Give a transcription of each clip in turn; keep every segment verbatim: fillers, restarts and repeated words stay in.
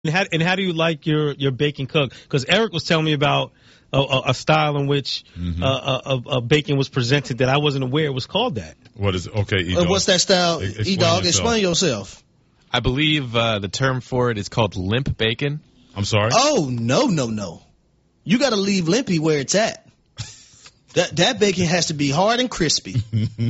And how, and how do you like your, your bacon cooked? Because Eric was telling me about a, a, a style in which mm-hmm. uh, a, a bacon was presented that I wasn't aware it was called that. What is okay? E-Dog. What's that style? E-Dog, explain yourself. I believe uh, the term for it is called limp bacon. I'm sorry? Oh, no, no, no. You got to leave limpy where it's at. That that bacon has to be hard and crispy.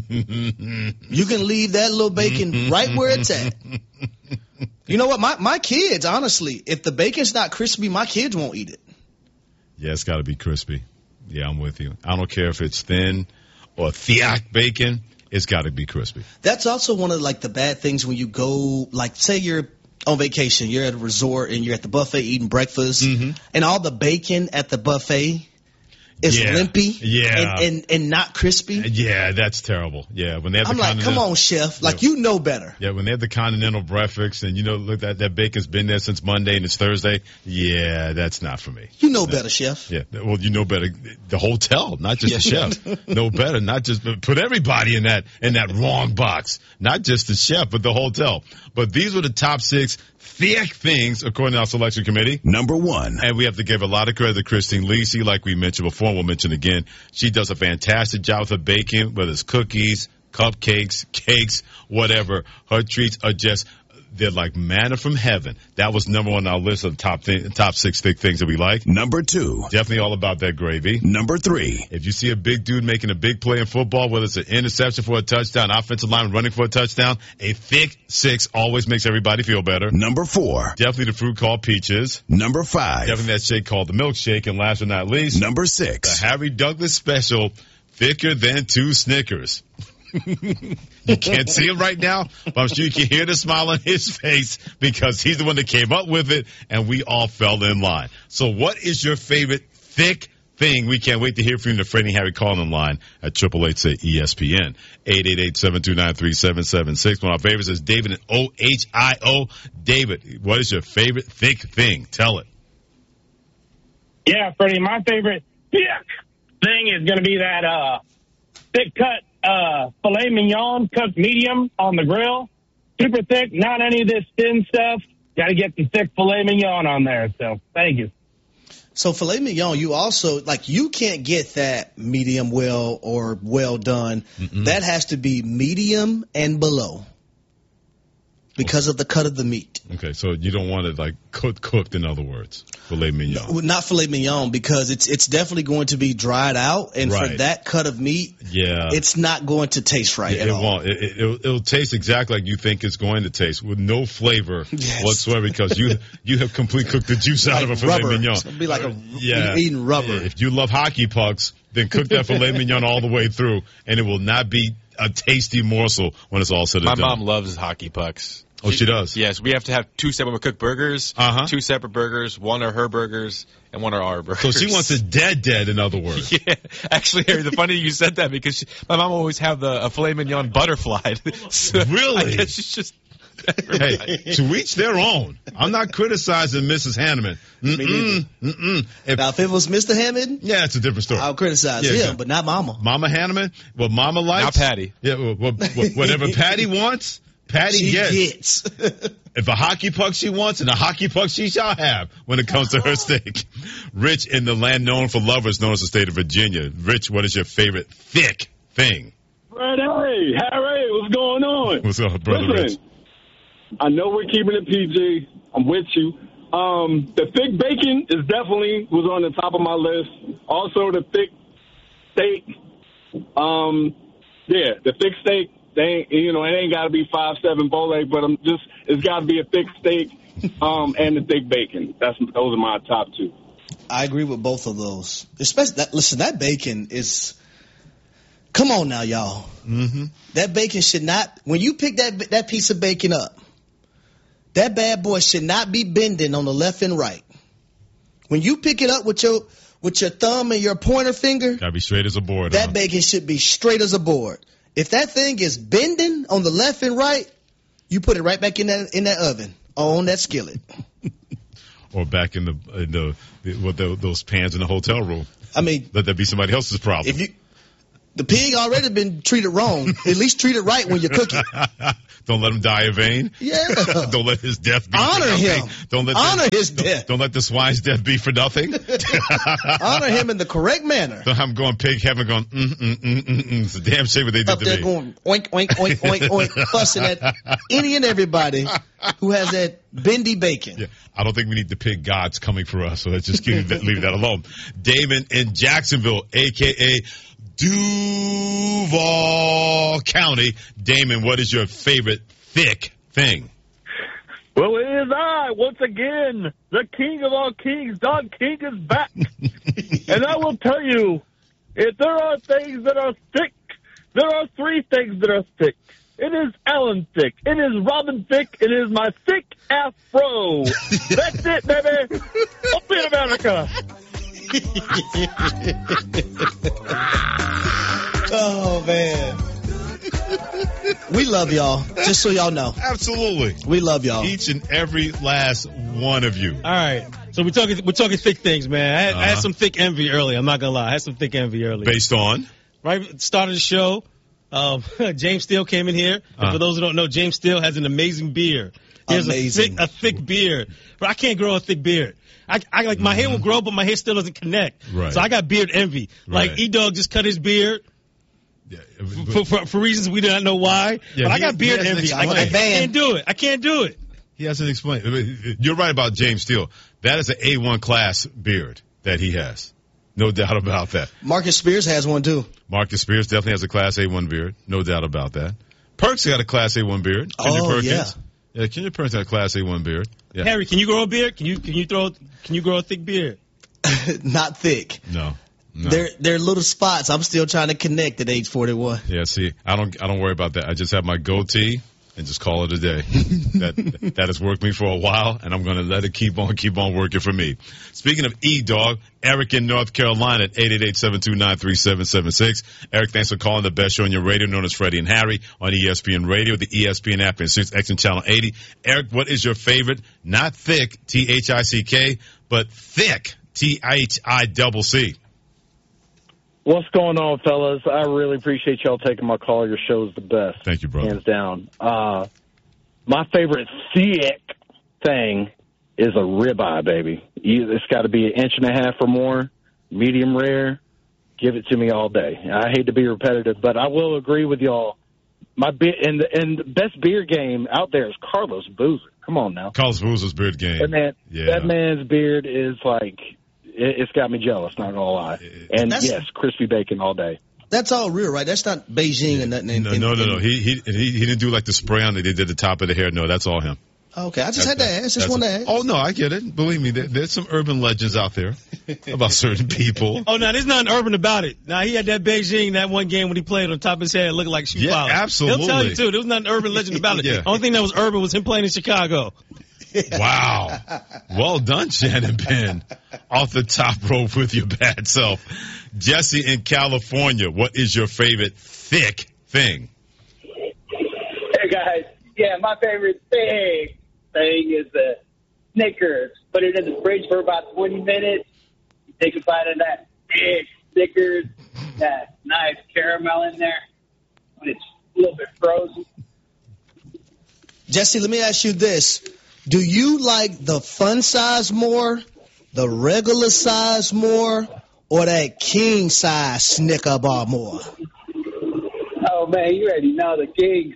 You can leave that little bacon right where it's at. You know what? My my kids, honestly, if the bacon's not crispy, my kids won't eat it. Yeah, it's got to be crispy. Yeah, I'm with you. I don't care if it's thin or thick bacon. It's got to be crispy. That's also one of like the bad things when you go, like, say you're on vacation, you're at a resort and you're at the buffet eating breakfast, mm-hmm. and all the bacon at the buffet is yeah. limpy yeah. and, and, and not crispy. Yeah, that's terrible. Yeah, when they have I'm the like, come on, chef. Like, yeah. you know better. Yeah, when they have the continental breakfast and, you know, look, that, that bacon's been there since Monday and it's Thursday. Yeah, that's not for me. You know better, chef. Yeah, well, you know better. The hotel, not just the chef. Know better, not just put everybody in that in that wrong box. Not just the chef, but the hotel. But these were the top six thick things, according to our selection committee. Number one. And we have to give a lot of credit to Christine Lisi, like we mentioned before, and we'll mention again. She does a fantastic job with her baking, whether it's cookies, cupcakes, cakes, whatever. Her treats are just, they're like manna from heaven. That was number one on our list of the top th- top six thick things that we like. Number two. Definitely all about that gravy. Number three. If you see a big dude making a big play in football, whether it's an interception for a touchdown, offensive lineman running for a touchdown, a thick six always makes everybody feel better. Number four. Definitely the fruit called peaches. Number five. Definitely that shake called the milkshake. And last but not least, number six. The Harry Douglas special, thicker than two Snickers. You can't see him right now, but I'm sure you can hear the smile on his face because he's the one that came up with it, and we all fell in line. So what is your favorite thick thing? We can't wait to hear from you in the Freddie Harry call-in line at triple eight say E S P N, eight eight eight, seven two nine, three seven seven six. One of our favorites is David in O H I O. David, what is your favorite thick thing? Tell it. Yeah, Freddie, my favorite thick thing is going to be that uh, thick cut Uh, filet mignon cooked medium on the grill. Super thick, not any of this thin stuff. Got to get the thick filet mignon on there. So, thank you. So, filet mignon, you also, like, you can't get that medium well or well done. Mm-mm. That has to be medium and below because of the cut of the meat. Okay, so you don't want it, like, cooked, cooked in other words, filet mignon. No, not filet mignon because it's it's definitely going to be dried out, and right. for that cut of meat, yeah. it's not going to taste right yeah, at it all. Won't. It, it, it'll, it'll taste exactly like you think it's going to taste, with no flavor yes. whatsoever because you you have completely cooked the juice like out of a filet rubber. mignon. It's going to be like a, yeah. eating rubber. If you love hockey pucks, then cook that filet mignon all the way through, and it will not be a tasty morsel when it's all said and My done. mom loves hockey pucks. Oh, she does? Yes, we have to have two separate cooked burgers, uh-huh. two separate burgers. One are her burgers, and one are our burgers. So she wants it dead, dead, in other words. Yeah. Actually, Harry, the funny you said that because she, my mom always have the a filet mignon butterflied. So really? I guess she's just... Hey, to each their own. I'm not criticizing Missus Hanneman. Mm-mm, mm-mm. If, now, if it was Mister Hammond, yeah, it's a different story. I'll criticize yeah, him, yeah. but not Mama. Mama Hanneman, what Mama likes. Not Patty. Yeah, well, well, whatever Patty wants, Patty she gets. gets. If a hockey puck she wants, and a hockey puck she shall have when it comes to her steak. Rich, in the land known for lovers, known as the state of Virginia. Rich, what is your favorite thick thing? Brother, hey, Harry, what's going on? What's up, brother Listen, Rich? I know we're keeping it P G. I'm with you. Um, the thick bacon is definitely was on the top of my list. Also, the thick steak. Um, yeah, the thick steak. They ain't, you know, it ain't got to be five seven bowl egg, but I'm just it's got to be a thick steak, um, and the thick bacon. That's those are my top two. I agree with both of those. Especially that. Listen, that bacon is. Come on now, y'all. Mm-hmm. That bacon should not. When you pick that that piece of bacon up, that bad boy should not be bending on the left and right. When you pick it up with your with your thumb and your pointer finger, gotta be straight as a board. That huh? bacon should be straight as a board. If that thing is bending on the left and right, you put it right back in that in that oven on that skillet. Or back in the in the, the what the, those pans in the hotel room. I mean, let that be somebody else's problem. If you The pig already been treated wrong. At least treat it right when you cook it. Don't let him die in vain. Yeah. Don't let his death be Honor for nothing. him. Don't let Honor the, his don't, death. Don't let the swine's death be for nothing. Honor him in the correct manner. Don't have him going pig heaven going, mm, mm, mm, mm, mm. It's a damn shame what they did Up to there me. going oink, oink, oink, oink, oink, fussing at any and everybody who has that bendy bacon. Yeah, I don't think we need the pig gods coming for us, so let's just leave that, leave that alone. Damon in Jacksonville, a k a. Duval County. Damon, what is your favorite thick thing? Well, it is I, once again, the king of all kings. Don King is back. And I will tell you, if there are things that are thick, there are three things that are thick. It is Alan Thick. It is Robin Thick. It is my thick afro. That's it, baby. Up in America. Oh, man. We love y'all, just so y'all know. Absolutely. We love y'all. Each and every last one of you. All right. So we're talking we're talking thick things, man. I had, Uh-huh. I had some thick envy earlier. I'm not going to lie. I had some thick envy earlier. Based on? Right at the start of the show, um, James Steele came in here. And Uh-huh. for those who don't know, James Steele has an amazing beard. He has Amazing. a thick, a thick beard. But I can't grow a thick beard. I, I like my hair will grow, but my hair still doesn't connect. Right. So I got beard envy. Right. Like E-Dog just cut his beard Yeah, for, for, for reasons we do not know why. Yeah, but I he- got beard he hasn't envy. I, explained. I can't do it. I can't do it. He hasn't explained. You're right about James Steele. That is an A one class beard that he has. No doubt about that. Marcus Spears has one, too. Marcus Spears definitely has a class A one beard. No doubt about that. Perks got a class A one beard. Kendrick Oh, Perkins. yeah. Yeah, Kendrick Perkins got a class A one beard. Yeah. Harry, can you grow a beard? Can you can you throw can you grow a thick beard? Not thick. No. No. They're, they're little spots. I'm still trying to connect at age forty-one. Yeah, see, I don't I don't worry about that. I just have my goatee and just call it a day. that that has worked me for a while, and I'm going to let it keep on keep on working for me. Speaking of E-Dog, Eric in North Carolina at eight eight eight, seven two nine, three seven seven six. Eric, thanks for calling the best show on your radio, known as Freddie and Harry on E S P N Radio, the E S P N app, and six X and Channel eighty. Eric, what is your favorite, not thick, T H I C K, but thick, T H I C C? What's going on, fellas? I really appreciate y'all taking my call. Your show is the best. Thank you, brother. Hands down. Uh, my favorite thick thing is a ribeye, baby. You, it's got to be an inch and a half or more, medium rare. Give it to me all day. I hate to be repetitive, but I will agree with y'all. My be- and, the, and the best beer game out there is Carlos Boozer. Come on now. Carlos Boozer's beard game. That, man, Yeah. that man's beard is like... It's got me jealous, not gonna lie. And That's- yes, crispy bacon all day. That's all real, right? That's not Beijing or nothing. In, No, in, no, no, in- no. He, he he he didn't do like the spray on that they did the top of the hair. No, that's all him. Okay, I just had to That- ask. Just that's- want to ask. Oh no, I get it. Believe me, there, there's some urban legends out there about certain people. Oh, no, there's nothing urban about it. Now, he had that Beijing, that one game when he played on top of his head looking like shoe Yeah, polish. absolutely. He'll tell you, too. There was nothing urban legend about it. Yeah. Only thing that was urban was him playing in Chicago. Wow, well done, Shannon Penn. Off the top rope with your bad self. Jesse in California, what is your favorite thick thing? Hey guys, yeah, my favorite thing thing is the Snickers. Put it in the fridge for about twenty minutes. You take a bite of that big Snickers, that nice caramel in there when it's a little bit frozen. Jesse, let me ask you this. Do you like the fun size more, the regular size more, or that king size Snicker bar more? Oh man, you already know the king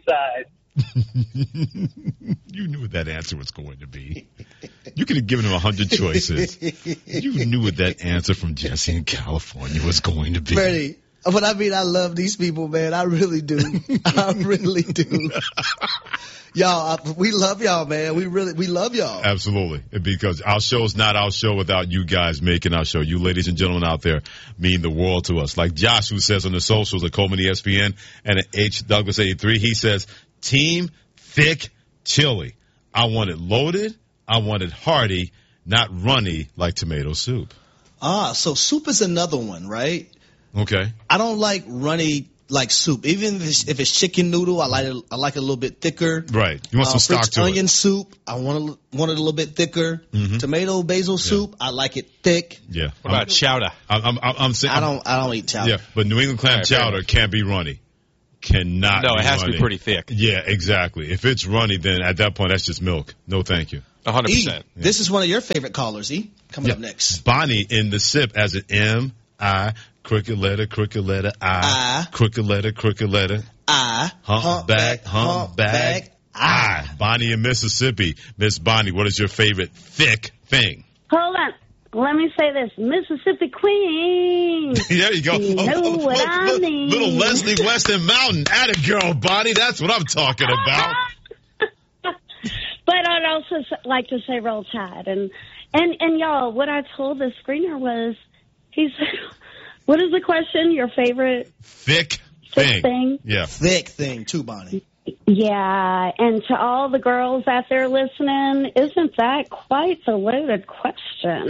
size. You knew what that answer was going to be. You could have given him a hundred choices. You knew what that answer from Jesse in California was going to be. Freddie, but I mean, I love these people, man. I really do. I really do. Y'all, I, we love y'all, man. We really, we love y'all. Absolutely. Because our show is not our show without you guys making our show. You ladies and gentlemen out there mean the world to us. Like Josh, who says on the socials at Coleman E S P N and at H Douglas eighty-three, he says, Team Thick Chili. I want it loaded. I want it hearty, not runny like tomato soup. Ah, so soup is another one, right? Okay. I don't like runny like soup. Even if it's, if it's chicken noodle, I like it. I like it a little bit thicker. Right. You want some uh, stock French to onion it. soup, I want it, want it a little bit thicker. Mhm. Tomato basil soup, I like it thick. Yeah. What about chowder? I'm, I'm, I'm, I'm saying. I don't I don't eat chowder. Yeah, but New England clam Right, fair chowder enough. can't be runny. Cannot. No, be it has to runny. be pretty thick. Yeah, exactly. If it's runny, then at that point that's just milk. No, thank you. A hundred E, percent. this is one of your favorite callers. E, coming Yeah. up next. Bonnie in the sip as an M I crooked letter crooked letter I I. crooked letter crooked letter I humpback humpback I. Bonnie in Mississippi. Miss Bonnie, what is your favorite thick thing? Hold on. Let me say this. Mississippi Queen. There you go. You know Oh, oh, what oh, I little, mean. little Leslie Weston Mountain. Atta girl, Bonnie. That's what I'm talking about. But I'd also s- like to say Roll Tide. And, and, and y'all, what I told the screener was, he said, what is the question? Your favorite Thick thick thing. thing? Yeah. Thick thing too, Bonnie. Yeah, and to all the girls out there listening, isn't that quite the loaded question?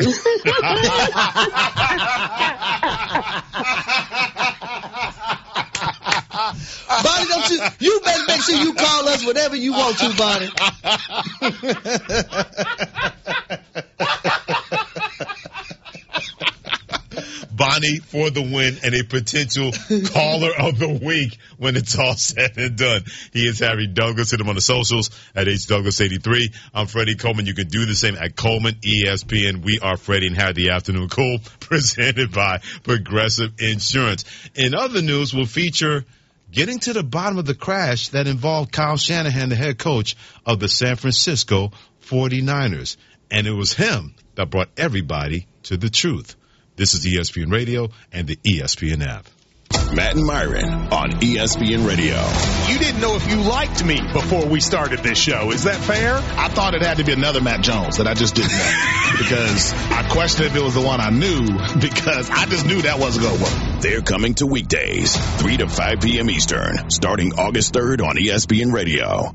Bonnie, don't you? You better make sure you call us whenever you want to, Bonnie. Bonnie for the win and a potential caller of the week when it's all said and done. He is Harry Douglas. Hit him on the socials at H Douglas eighty-three. I'm Freddie Coleman. You can do the same at Coleman E S P N. We are Freddie and Harry the Afternoon Cool, presented by Progressive Insurance. In other news, we'll feature getting to the bottom of the crash that involved Kyle Shanahan, the head coach of the San Francisco forty-niners. And it was him that brought everybody to the truth. This is E S P N Radio and the E S P N app. Matt and Myron on E S P N Radio. You didn't know if you liked me before we started this show. Is that fair? I thought it had to be another Matt Jones that I just didn't know. Because I questioned if it was the one I knew, because I just knew that wasn't going to work. They're coming to weekdays, three to five p.m. Eastern, starting August third on E S P N Radio.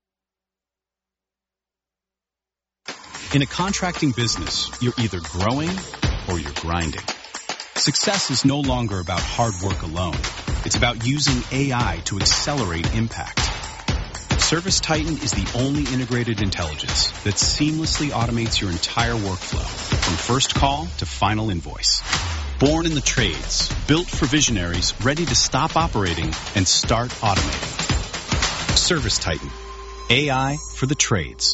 In a contracting business, you're either growing or you're grinding. Success is no longer about hard work alone. It's about using A I to accelerate impact. Service Titan is the only integrated intelligence that seamlessly automates your entire workflow, from first call to final invoice. Born in the trades, built for visionaries ready to stop operating and start automating. Service Titan. A I for the trades.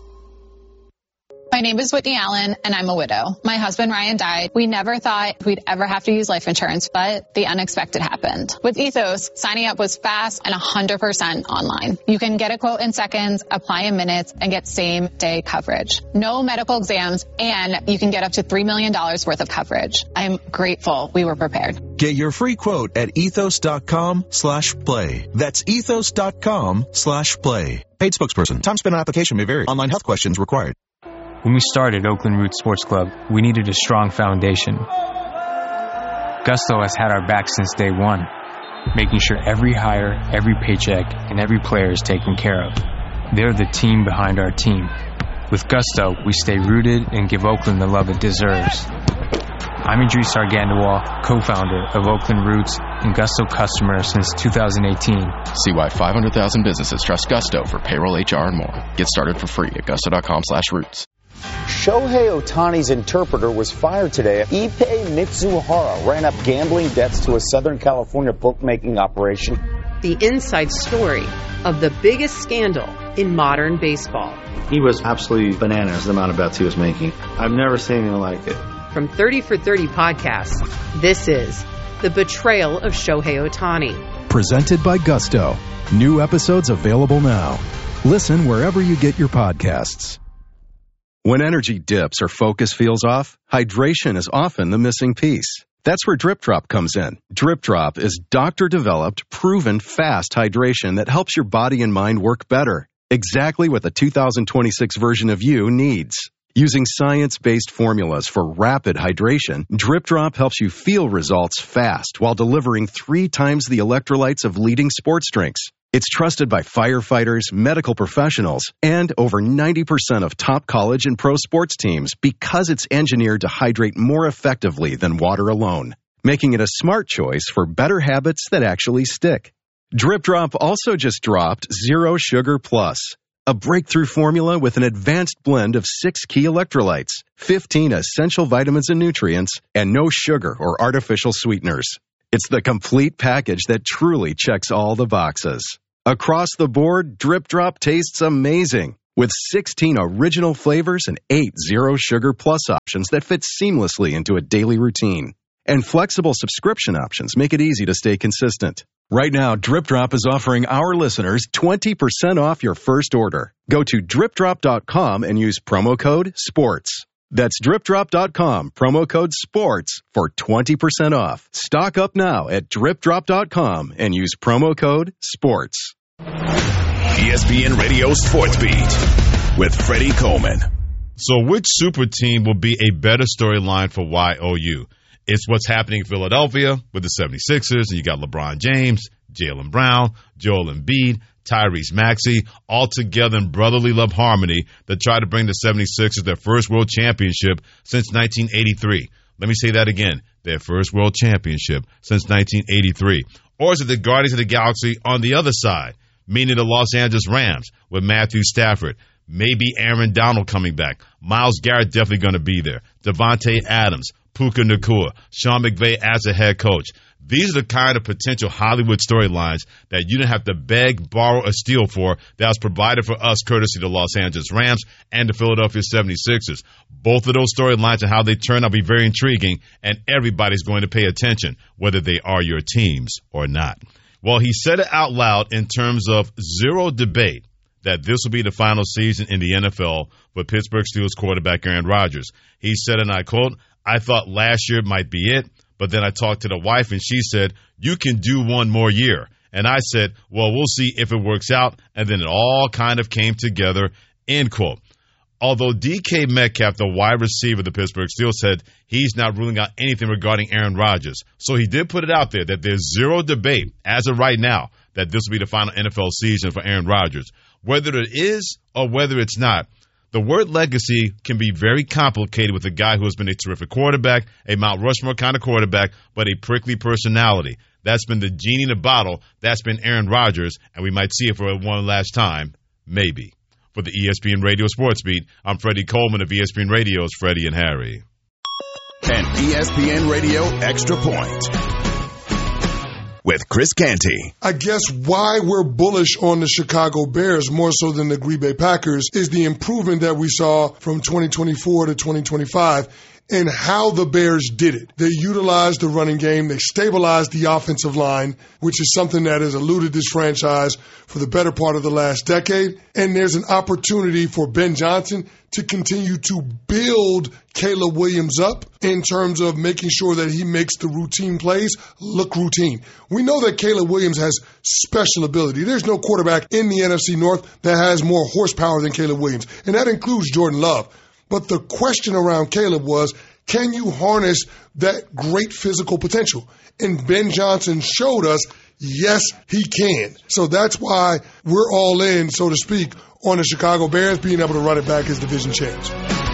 My name is Whitney Allen, and I'm a widow. My husband, Ryan, died. We never thought we'd ever have to use life insurance, but the unexpected happened. With Ethos, signing up was fast and one hundred percent online. You can get a quote in seconds, apply in minutes, and get same-day coverage. No medical exams, and you can get up to three million dollars worth of coverage. I'm grateful we were prepared. Get your free quote at ethos.com slash play. That's ethos.com slash play. Paid spokesperson. Time spent on application may vary. Online health questions required. When we started Oakland Roots Sports Club, we needed a strong foundation. Gusto has had our back since day one, making sure every hire, every paycheck, and every player is taken care of. They're the team behind our team. With Gusto, we stay rooted and give Oakland the love it deserves. I'm Idris Argandawal, co-founder of Oakland Roots and Gusto customer since two thousand eighteen. See why five hundred thousand businesses trust Gusto for payroll, H R, and more. Get started for free at gusto.com slash roots. Shohei Ohtani's interpreter was fired today. Ippei Mitsuhara ran up gambling debts to a Southern California bookmaking operation. The inside story of the biggest scandal in modern baseball. He was absolutely bananas, the amount of bets he was making. I've never seen anything like it. From thirty for thirty podcasts, this is The Betrayal of Shohei Ohtani. Presented by Gusto. New episodes available now. Listen wherever you get your podcasts. When energy dips or focus feels off, hydration is often the missing piece. That's where Drip Drop comes in. Drip Drop is doctor-developed, proven fast hydration that helps your body and mind work better. Exactly what the two thousand twenty-six version of you needs. Using science-based formulas for rapid hydration, Drip Drop helps you feel results fast while delivering three times the electrolytes of leading sports drinks. It's trusted by firefighters, medical professionals, and over ninety percent of top college and pro sports teams because it's engineered to hydrate more effectively than water alone, making it a smart choice for better habits that actually stick. Drip Drop also just dropped Zero Sugar Plus, a breakthrough formula with an advanced blend of six key electrolytes, fifteen essential vitamins and nutrients, and no sugar or artificial sweeteners. It's the complete package that truly checks all the boxes. Across the board, Drip Drop tastes amazing, with sixteen original flavors and eight Zero Sugar Plus options that fit seamlessly into a daily routine. And flexible subscription options make it easy to stay consistent. Right now, Drip Drop is offering our listeners twenty percent off your first order. Go to drip drop dot com and use promo code SPORTS. That's drip drop dot com, promo code SPORTS for twenty percent off. Stock up now at drip drop dot com and use promo code SPORTS. E S P N Radio Sports Beat with Freddie Coleman. So which super team will be a better storyline for Y O U? It's what's happening in Philadelphia with the seventy-sixers, and you got LeBron James, Jaylen Brown, Joel Embiid, Tyrese Maxey, all together in brotherly love harmony that try to bring the seventy-sixers their first world championship since nineteen eighty-three. Let me say that again, their first world championship since nineteen eighty-three. Or is it the Guardians of the Galaxy on the other side, meaning the Los Angeles Rams with Matthew Stafford? Maybe Aaron Donald coming back. Myles Garrett definitely going to be there. Devontae Adams, Puka Nacua, Sean McVay as a head coach. These are the kind of potential Hollywood storylines that you don't have to beg, borrow, or steal for that was provided for us courtesy of the Los Angeles Rams and the Philadelphia seventy-sixers. Both of those storylines and how they turn out will be very intriguing, and everybody's going to pay attention, whether they are your teams or not. Well, he said it out loud in terms of zero debate that this will be the final season in the N F L for Pittsburgh Steelers quarterback Aaron Rodgers. He said, and I quote, "I thought last year might be it, but then I talked to the wife and she said, you can do one more year." And I said, well, we'll see if it works out. And then it all kind of came together, end quote. Although D K Metcalf, the wide receiver of the Pittsburgh Steelers, said he's not ruling out anything regarding Aaron Rodgers. So he did put it out there that there's zero debate as of right now that this will be the final N F L season for Aaron Rodgers. Whether it is or whether it's not, the word legacy can be very complicated with a guy who has been a terrific quarterback, a Mount Rushmore kind of quarterback, but a prickly personality. That's been the genie in the bottle. That's been Aaron Rodgers, and we might see it for one last time, maybe. For the E S P N Radio Sports Beat, I'm Freddie Coleman of E S P N Radio's Freddie and Harry. An E S P N Radio Extra Point with Chris Canty. I guess why we're bullish on the Chicago Bears more so than the Green Bay Packers is the improvement that we saw from twenty twenty-four to twenty twenty-five and how the Bears did it. They utilized the running game. They stabilized the offensive line, which is something that has eluded this franchise for the better part of the last decade. And there's an opportunity for Ben Johnson to continue to build Caleb Williams up in terms of making sure that he makes the routine plays look routine. We know that Caleb Williams has special ability. There's no quarterback in the N F C North that has more horsepower than Caleb Williams, and that includes Jordan Love. But the question around Caleb was, can you harness that great physical potential? And Ben Johnson showed us, yes, he can. So that's why we're all in, so to speak, on the Chicago Bears being able to run it back as division champs.